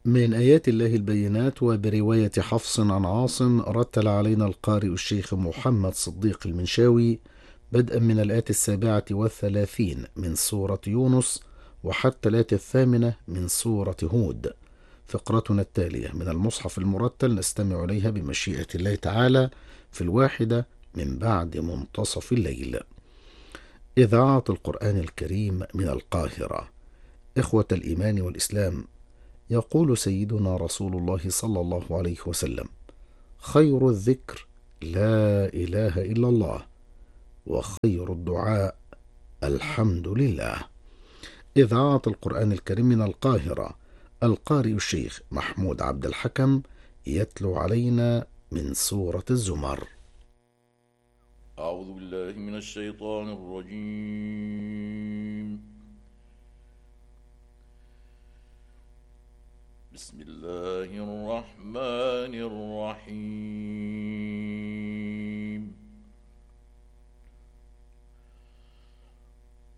من آيات الله البينات. وبرواية حفص عن عاصم رتل علينا القارئ الشيخ محمد صديق المنشاوي بدءا من الآية 37 من سورة يونس وحتى الآية 8 من سورة هود. فقرتنا التالية من المصحف المرتل نستمع إليها بمشيئة الله تعالى في 1 من بعد منتصف الليل. إذاعة القرآن الكريم من القاهرة. إخوة الإيمان والإسلام، يقول سيدنا رسول الله صلى الله عليه وسلم: خير الذكر لا إله إلا الله، وخير الدعاء الحمد لله. إذاعة القرآن الكريم من القاهرة. القارئ الشيخ محمود عبد الحكم يتلو علينا من سورة الزمر. أعوذ بالله من الشيطان الرجيم. بسم الله الرحمن الرحيم.